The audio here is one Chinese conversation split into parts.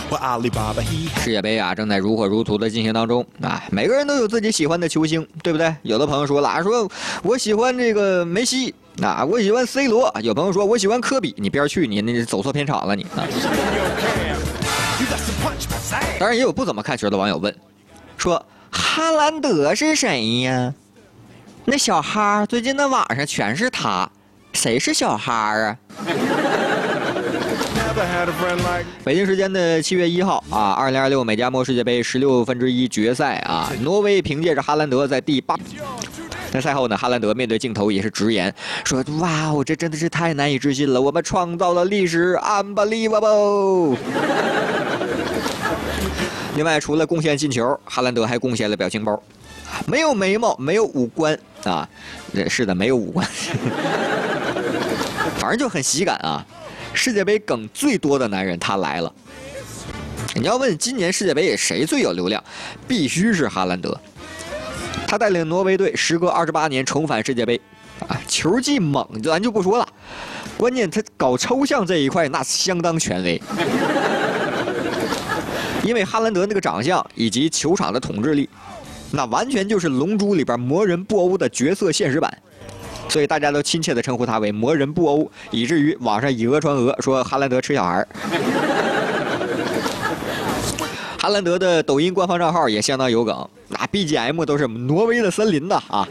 世界杯啊，正在如火如荼的进行当中啊，每个人都有自己喜欢的球星，对不对？有的朋友说了，说我喜欢这个梅西啊，我喜欢 C 罗，有朋友说我喜欢科比，你边去，你那走错片场了你啊。当然也有不怎么看球的网友问，说哈兰德是谁呀？那小哈最近的网上全是他，谁是小哈啊？北京时间的7月1号啊，2026美加墨世界杯16分之1决赛啊，挪威凭借着哈兰德在第8。在赛后呢，哈兰德面对镜头也是直言说：“哇哦，这真的是太难以置信了，我们创造了历史 ，unbelievable。”另外，除了贡献进球，哈兰德还贡献了表情包，没有眉毛，没有五官啊，是的，没有五官，反正就很喜感啊。世界杯梗最多的男人他来了。你要问今年世界杯谁最有流量，必须是哈兰德。他带领挪威队时隔28年重返世界杯，啊，球技猛，咱就不说了，关键他搞抽象这一块那相当权威。因为哈兰德那个长相以及球场的统治力，那完全就是《龙珠》里边魔人布欧的角色现实版。所以大家都亲切地称呼他为魔人布欧，以至于网上以讹传讹，说哈兰德吃小孩。哈兰德的抖音官方账号也相当有梗，那 BGM 都是挪威的森林的啊。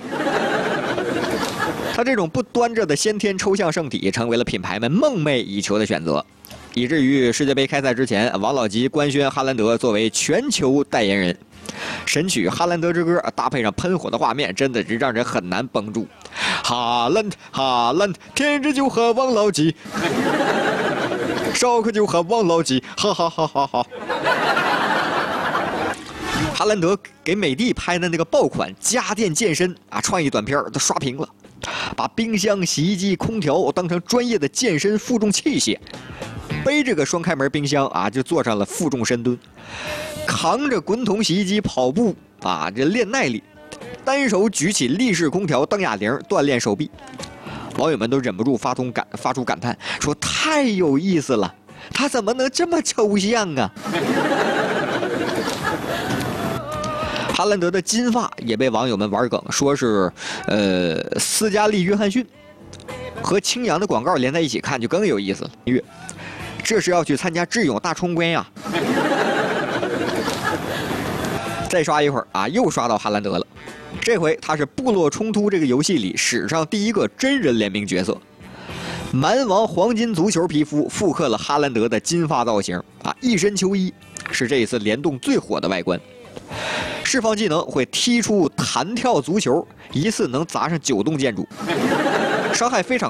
他这种不端着的先天抽象圣体，成为了品牌们梦寐以求的选择，以至于世界杯开赛之前，王老吉官宣哈兰德作为全球代言人。神曲《哈兰德之歌》搭配上喷火的画面，真的是让人很难绷住。哈兰，天之就和王老吉，烧烤就和王老吉，哈哈哈哈哈。哈兰德给美的拍的那个爆款家电健身啊创意短片都刷屏了，把冰箱、洗衣机、空调当成专业的健身负重器械，背着个双开门冰箱啊就做上了负重深蹲，扛着滚筒洗衣机跑步啊这练耐力，单手举起立式空调当哑铃锻炼手臂。网友们都忍不住发出感叹，说太有意思了，他怎么能这么抽象啊？哈兰德的金发也被网友们玩梗，说是斯嘉丽·约翰逊，和青扬的广告连在一起看就更有意思了。这是要去参加智勇大冲关呀！再刷一会儿啊，又刷到哈兰德了。这回他是部落冲突这个游戏里史上第一个真人联名角色，蛮王黄金足球皮肤复刻了哈兰德的金发造型啊，一身球衣是这一次联动最火的外观。释放技能会踢出弹跳足球，一次能砸上9栋建筑，伤害非常